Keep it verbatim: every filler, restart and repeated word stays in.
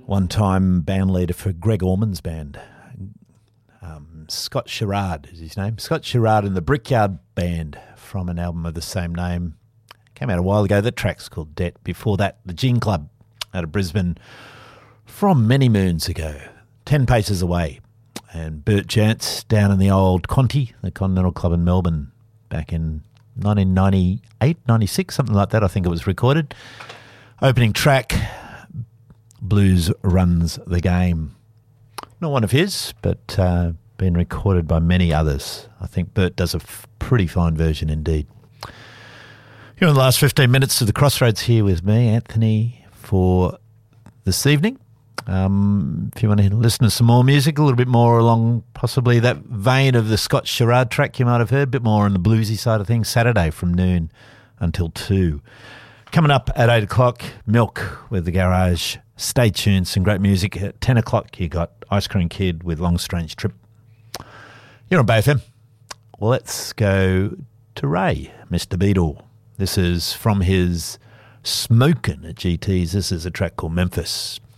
one-time band leader for Greg Orman's band. Um, Scott Sherrard is his name. Scott Sherrard and the Brickyard Band from an album of the same name. Came out a while ago. That track's called Debt. Before that, the Gin Club out of Brisbane from many moons ago. Ten Paces Away. And Bert Jantz down in the old Conti, the Continental Club in Melbourne, back in nineteen ninety-eight, ninety-six, something like that, I think it was recorded. Opening track, Blues Runs the Game. Not one of his, but uh, been recorded by many others. I think Bert does a f- pretty fine version indeed. Here in the last fifteen minutes of the Crossroads here with me, Anthony, for this evening. Um, if you want to listen to some more music, a little bit more along possibly that vein of the Scott Sherrard track you might have heard, a bit more on the bluesy side of things, Saturday from noon until two. Coming up at eight o'clock, Milk with The Garage. Stay tuned, some great music. At ten o'clock, you got Ice Cream Kid with Long Strange Trip. You're on Bay F M. Well, let's go to Ray, Mister Beadle. This is from his Smokin' at G T's. This is a track called Memphis.